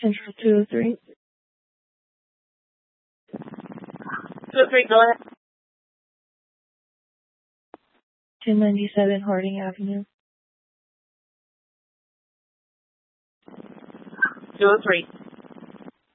Central 203. 203, go ahead. 297 Harding Avenue. 203.